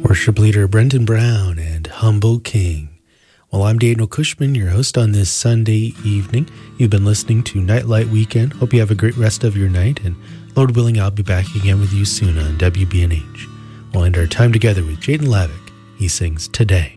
Worship leader Brenton Brown and Humble King. Well, I'm Daniel Cushman, your host on this Sunday evening. You've been listening to Nightlight Weekend. Hope you have a great rest of your night, and Lord willing, I'll be back again with you soon on WBNH. We'll end our time together with Jaden Lavick. He sings Today.